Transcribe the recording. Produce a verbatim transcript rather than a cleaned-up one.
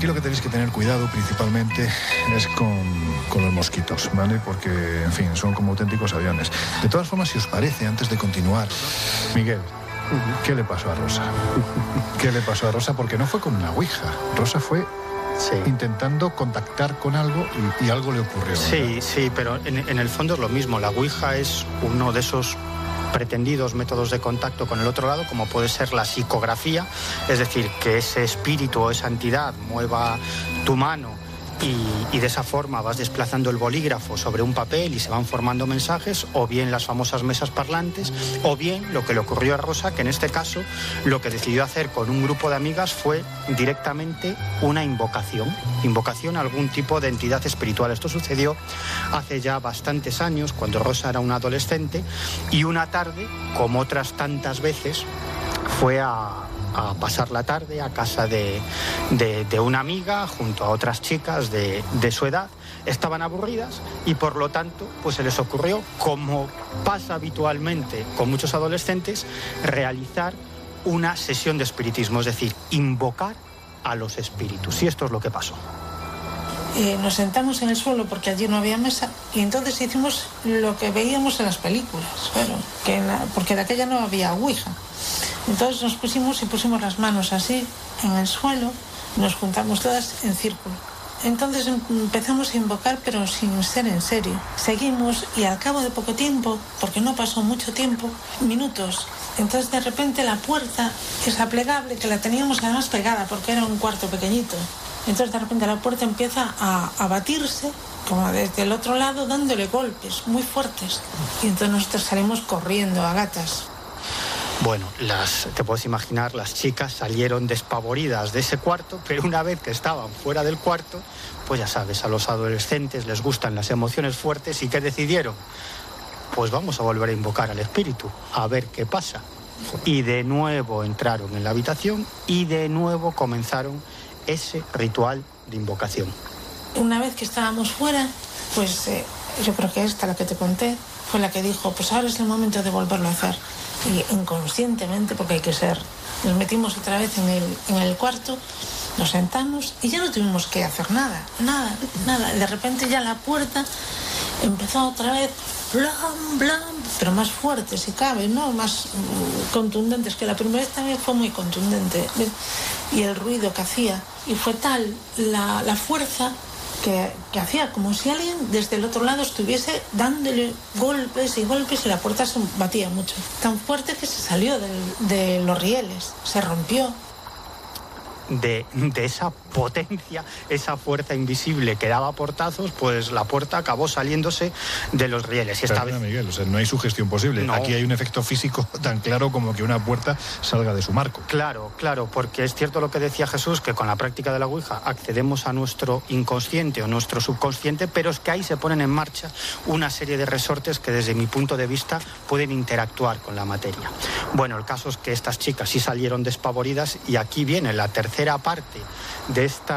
aquí lo que tenéis que tener cuidado principalmente es con, con los mosquitos, ¿vale? Porque, en fin, son como auténticos aviones. De todas formas, si os parece, antes de continuar, Miguel, ¿qué le pasó a Rosa? ¿Qué le pasó a Rosa? Porque no fue con una ouija. Rosa fue sí. intentando contactar con algo y, y algo le ocurrió. Sí, ¿verdad? sí, pero en, en el fondo es lo mismo. La ouija es uno de esos pretendidos métodos de contacto con el otro lado, como puede ser la psicografía, es decir, que ese espíritu o esa entidad mueva tu mano y, y de esa forma vas desplazando el bolígrafo sobre un papel y se van formando mensajes, o bien las famosas mesas parlantes, o bien lo que le ocurrió a Rosa, que en este caso lo que decidió hacer con un grupo de amigas fue directamente una invocación, invocación a algún tipo de entidad espiritual. Esto sucedió hace ya bastantes años, cuando Rosa era una adolescente, y una tarde, como otras tantas veces, fue a... a pasar la tarde a casa de, de, de una amiga junto a otras chicas de, de su edad. Estaban aburridas y por lo tanto pues se les ocurrió, como pasa habitualmente con muchos adolescentes, realizar una sesión de espiritismo, es decir, invocar a los espíritus. Y esto es lo que pasó. Eh, nos sentamos en el suelo porque allí no había mesa y entonces hicimos lo que veíamos en las películas, claro, que en la, porque de aquella no había ouija. Entonces nos pusimos y pusimos las manos así en el suelo y nos juntamos todas en círculo. Entonces empezamos a invocar, pero sin ser en serio. Seguimos y al cabo de poco tiempo, porque no pasó mucho tiempo, minutos, entonces de repente la puerta, esa plegable, que la teníamos además pegada porque era un cuarto pequeñito, entonces de repente la puerta empieza a, a batirse, como desde el otro lado, dándole golpes muy fuertes. Y entonces nosotros salimos corriendo a gatas. Bueno, las, te puedes imaginar, las chicas salieron despavoridas de ese cuarto, pero una vez que estaban fuera del cuarto, pues ya sabes, a los adolescentes les gustan las emociones fuertes. ¿Y qué decidieron? Pues vamos a volver a invocar al espíritu, a ver qué pasa. Y de nuevo entraron en la habitación y de nuevo comenzaron ese ritual de invocación. Una vez que estábamos fuera, pues eh, yo creo que esta, la que te conté, fue la que dijo, pues ahora es el momento de volverlo a hacer. Y inconscientemente, porque hay que ser, nos metimos otra vez en el, en el cuarto, nos sentamos y ya no tuvimos que hacer nada, nada, nada. De repente ya la puerta empezó otra vez, blam, blam, pero más fuerte si cabe, ¿no? Más mm, contundentes, que la primera vez también fue muy contundente. Y el ruido que hacía, y fue tal la, la fuerza que, que hacía como si alguien desde el otro lado estuviese dándole golpes y golpes y la puerta se batía mucho. Tan fuerte que se salió del, de los rieles, se rompió. De, de esa potencia, esa fuerza invisible que daba portazos, pues la puerta acabó saliéndose de los rieles. Y esta Perdona, vez... Miguel, o sea, no hay sugestión posible. No. Aquí hay un efecto físico tan claro como que una puerta salga de su marco. Claro, claro, porque es cierto lo que decía Jesús, que con la práctica de la ouija accedemos a nuestro inconsciente o nuestro subconsciente, pero es que ahí se ponen en marcha una serie de resortes que desde mi punto de vista pueden interactuar con la materia. Bueno, el caso es que estas chicas sí salieron despavoridas y aquí viene la tercera parte de esta